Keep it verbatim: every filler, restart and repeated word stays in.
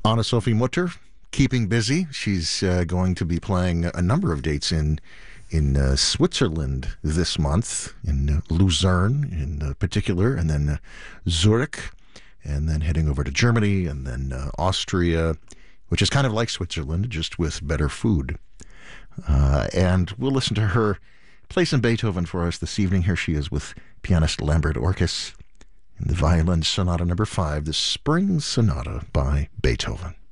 Anna Sophie Mutter, keeping busy. She's uh, going to be playing a number of dates in in uh, Switzerland this month, in uh, Lucerne in uh, particular, and then uh, Zurich, and then heading over to Germany, and then uh, Austria, which is kind of like Switzerland, just with better food. Uh, and we'll listen to her play some Beethoven for us this evening. Here she is with pianist Lambert Orkes in the Violin Sonata number five, the Spring Sonata by Beethoven.